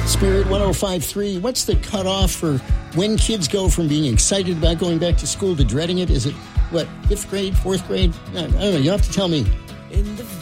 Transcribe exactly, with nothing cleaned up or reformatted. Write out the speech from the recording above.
Spirit one oh five point three. What's the cutoff for when kids go from being excited about going back to school to dreading it? Is it, what, fifth grade, fourth grade? I don't know. You have to tell me.